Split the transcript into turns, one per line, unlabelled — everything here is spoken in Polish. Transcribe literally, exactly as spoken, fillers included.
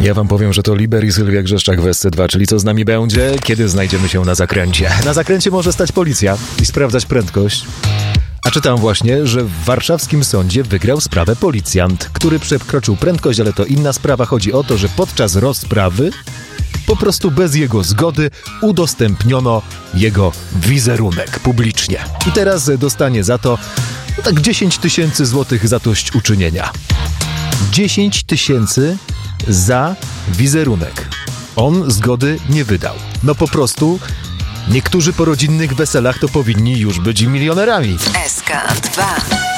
Ja wam powiem, że to Liber i Sylwia Grzeszczak w S C dwa, czyli co z nami będzie, kiedy znajdziemy się na zakręcie. Na zakręcie może stać policja i sprawdzać prędkość. A czytam właśnie, że w warszawskim sądzie wygrał sprawę policjant, który przekroczył prędkość, ale to inna sprawa. Chodzi o to, że podczas rozprawy po prostu bez jego zgody udostępniono jego wizerunek publicznie. I teraz dostanie za to no tak dziesięć tysięcy złotych zadośćuczynienia. dziesięć tysięcy za wizerunek. On zgody nie wydał. No po prostu niektórzy po rodzinnych weselach to powinni już być milionerami.
S K dwa.